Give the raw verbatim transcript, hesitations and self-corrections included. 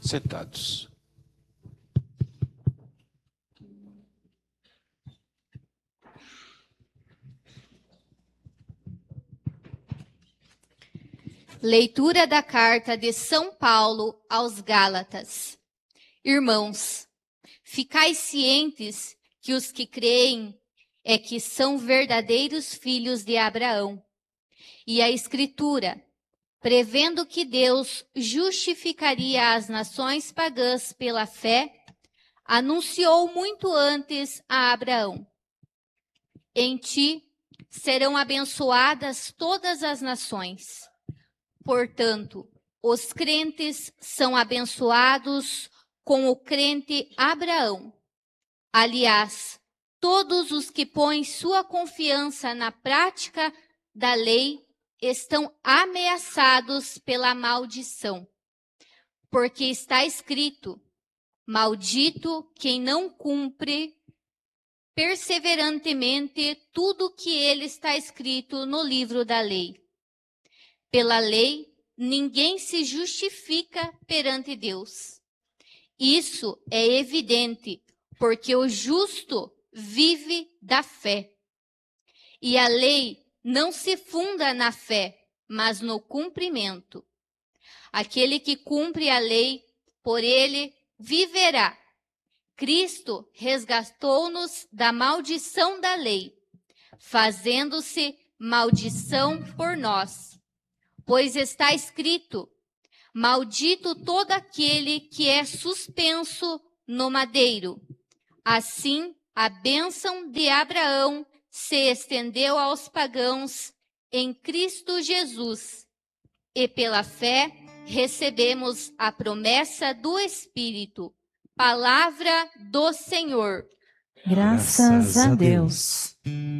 Sentados. Leitura da carta de São Paulo aos Gálatas. Irmãos, ficai cientes que os que creem é que são verdadeiros filhos de Abraão. E a Escritura, prevendo que Deus justificaria as nações pagãs pela fé, anunciou muito antes a Abraão: em ti serão abençoadas todas as nações. Portanto, os crentes são abençoados com o crente Abraão. Aliás, todos os que põem sua confiança na prática da lei estão ameaçados pela maldição. Porque está escrito: maldito quem não cumpre perseverantemente tudo que ele está escrito no livro da lei. Pela lei, ninguém se justifica perante Deus. Isso é evidente, porque o justo vive da fé. E a lei não se funda na fé, mas no cumprimento. Aquele que cumpre a lei, por ele viverá. Cristo resgatou-nos da maldição da lei, fazendo-se maldição por nós. Pois está escrito: maldito todo aquele que é suspenso no madeiro. Assim, a bênção de Abraão se estendeu aos pagãos em Cristo Jesus. E pela fé recebemos a promessa do Espírito. Palavra do Senhor. Graças a Deus.